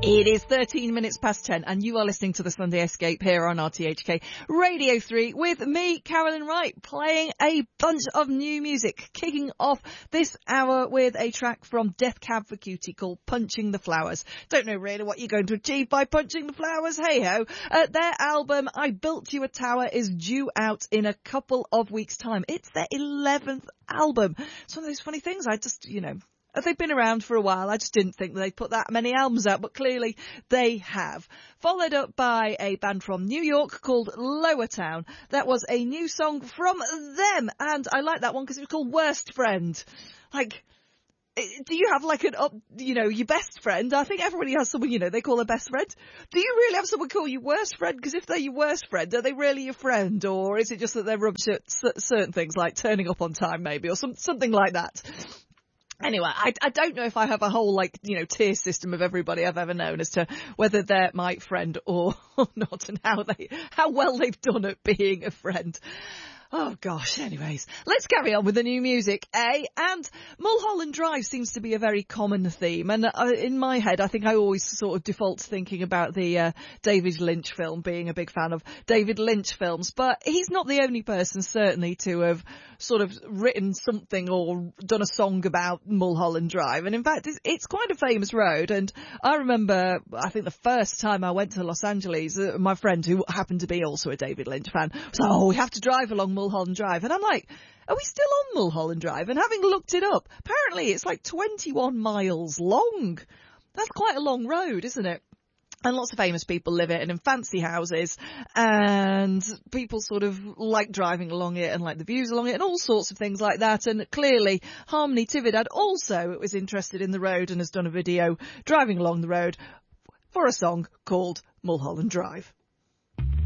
It is 13 minutes past 10 and you are listening to the Sunday Escape here on RTHK Radio 3 with me, Carolyn Wright, playing a bunch of new music, kicking off this hour with a track from Death Cab for Cutie called Punching the Flowers. Don't know really what you're going to achieve by punching the flowers, hey-ho. Their album, I Built You a Tower, is due out in a couple of weeks' time. It's their 11th album. It's one of those funny things, I just, they've been around for a while. I just didn't think that they'd put that many albums out, but clearly they have. Followed up by a band from New York called Lower Town. That was a new song from them, and I like that one because it was called Worst Friend. Like, do you have like your best friend? I think everybody has someone, they call their best friend. Do you really have someone call you worst friend? Because if they're your worst friend, are they really your friend? Or is it just that they're rubbish at certain things like turning up on time maybe, or something like that? Anyway, I don't know if I have a whole, tier system of everybody I've ever known as to whether they're my friend or not, and how well they've done at being a friend. Oh, gosh, anyways. Let's carry on with the new music, eh? And Mulholland Drive seems to be a very common theme. And in my head, I think I always sort of default to thinking about the David Lynch film, being a big fan of David Lynch films. But he's not the only person, certainly, to have sort of written something or done a song about Mulholland Drive. And in fact, it's quite a famous road. And I remember, I think the first time I went to Los Angeles, my friend, who happened to be also a David Lynch fan, was like, we have to drive along Mulholland Drive. And I'm like, are we still on Mulholland Drive? And having looked it up, apparently it's like 21 miles long. That's quite a long road, isn't it? And lots of famous people live it and in fancy houses, and people sort of like driving along it and like the views along it and all sorts of things like that. And clearly Harmony Tividad also was interested in the road and has done a video driving along the road for a song called Mulholland Drive.